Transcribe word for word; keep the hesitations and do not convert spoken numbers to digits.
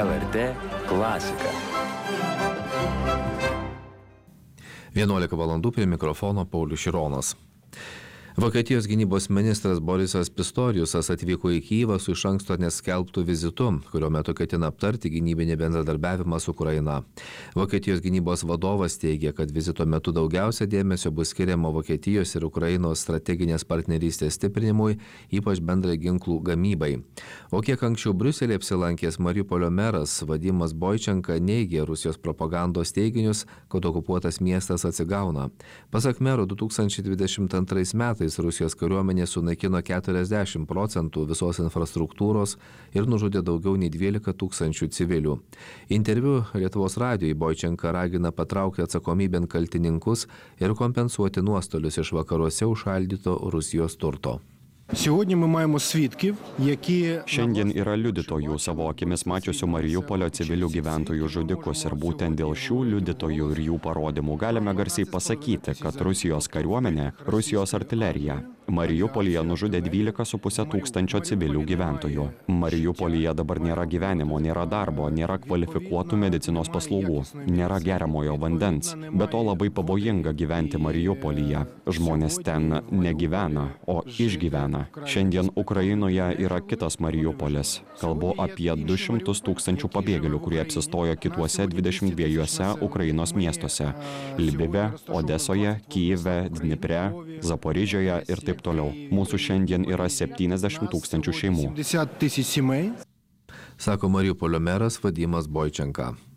L R T klasika. vienuolika valandų prie mikrofono Paulius Šironas. Vokietijos gynybos ministras Borisas Pistoriusas atvyko į Kyjivą su iš anksto neskelbtu vizitu, kurio metu ketina aptarti gynybinį bendradarbiavimą su Ukraina. Vokietijos gynybos vadovas teigia, kad vizito metu daugiausia dėmesio bus skiriama Vokietijos ir Ukrainos strateginės partnerystės stiprinimui, ypač bendrai ginklų gamybai. O kiek anksčiau Briuselėje apsilankęs Mariupolio meras Vadimas Boičenka neigė Rusijos propagandos teiginius, kad okupuotas miestas atsigauna. Pasak mero, du tūkstančiai dvidešimt antrais metais Rusijos kariuomenė sunaikino keturiasdešimt procentų visos infrastruktūros ir nužudė daugiau nei dvylika tūkstančių civilių. Interviu Lietuvos radijui Boičenka ragina patraukti atsakomybėn kaltininkus ir kompensuoti nuostolius iš vakaruose užšaldyto Rusijos turto. Сьогодні ми маємо свідків, які... Šiandien yra liudytojų savo akimis mačiusių Mariupolio civilių gyventojų žudikus ir būtent dėl šių liudytojų ir jų parodymų galime garsiai pasakyti, kad Rusijos kariuomenė, Rusijos artilerija Mariupolyje nužudė dvylika su puse tūkstančio civilių gyventojų. Mariupolyje dabar nėra gyvenimo, nėra darbo, nėra kvalifikuotų medicinos paslaugų, nėra geriamojo vandens. Be to labai pavojinga gyventi Mariupolyje. Žmonės ten negyvena, o išgyvena. Šiandien Ukrainoje yra kitas Mariupolis. Kalbu apie du šimtus tūkstančių pabėgėlių, kurie apsistojo kituose dvidešimt dviejuose Ukrainos miestuose – Lvive, Odesoje, Kyjive, Dnipre, Zaporižėje ir taip toliau. Mūsų šiandien yra septyniasdešimt tūkstančių šeimų. Sako Mariupolio meras Vadimas Boičenka.